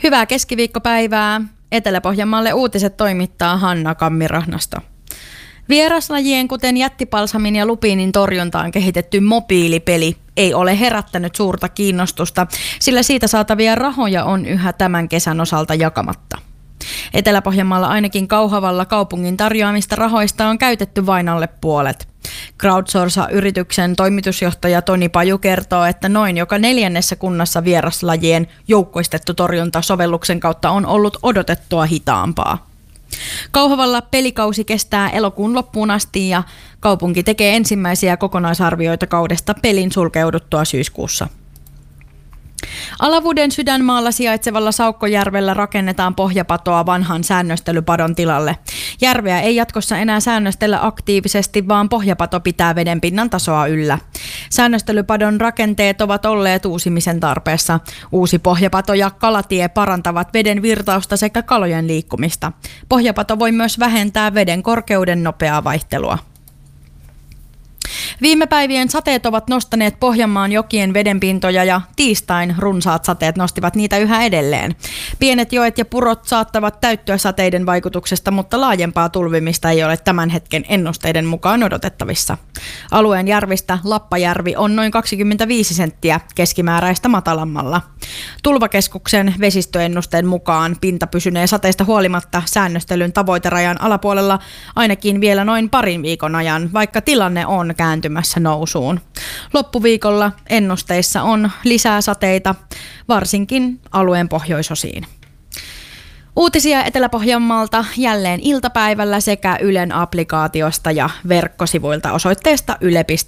Hyvää keskiviikkopäivää. Etelä-Pohjanmaalle uutiset toimittaa Hanna Kammirahnasto. Vieraslajien kuten jättipalsamin ja lupiinin torjuntaan kehitetty mobiilipeli ei ole herättänyt suurta kiinnostusta, sillä siitä saatavia rahoja on yhä tämän kesän osalta jakamatta. Etelä-Pohjanmaalla ainakin Kauhavalla kaupungin tarjoamista rahoista on käytetty vain alle puolet. Crowdsource-yrityksen toimitusjohtaja Toni Paju kertoo, että noin joka 4. kunnassa vieraslajien joukkoistettu torjunta sovelluksen kautta on ollut odotettua hitaampaa. Kauhavalla pelikausi kestää elokuun loppuun asti ja kaupunki tekee ensimmäisiä kokonaisarvioita kaudesta pelin sulkeuduttua syyskuussa. Alavuden sydänmaalla sijaitsevalla Saukkojärvellä rakennetaan pohjapatoa vanhan säännöstelypadon tilalle. Järveä ei jatkossa enää säännöstellä aktiivisesti, vaan pohjapato pitää vedenpinnan tasoa yllä. Säännöstelypadon rakenteet ovat olleet uusimisen tarpeessa. Uusi pohjapato ja kalatie parantavat veden virtausta sekä kalojen liikkumista. Pohjapato voi myös vähentää veden korkeuden nopeaa vaihtelua. Viime päivien sateet ovat nostaneet Pohjanmaan jokien vedenpintoja ja tiistain runsaat sateet nostivat niitä yhä edelleen. Pienet joet ja purot saattavat täyttyä sateiden vaikutuksesta, mutta laajempaa tulvimista ei ole tämän hetken ennusteiden mukaan odotettavissa. Alueen järvistä Lappajärvi on noin 25 senttiä keskimääräistä matalammalla. Tulvakeskuksen vesistöennusteen mukaan pinta pysynee sateista huolimatta säännöstelyn tavoiterajan alapuolella ainakin vielä noin parin viikon ajan, vaikka tilanne on kääntymässä nousuun. Loppuviikolla ennusteissa on lisää sateita, varsinkin alueen pohjoisosiin. Uutisia Etelä-Pohjanmaalta jälleen iltapäivällä sekä Ylen applikaatiosta ja verkkosivuilta osoitteesta yle.fi.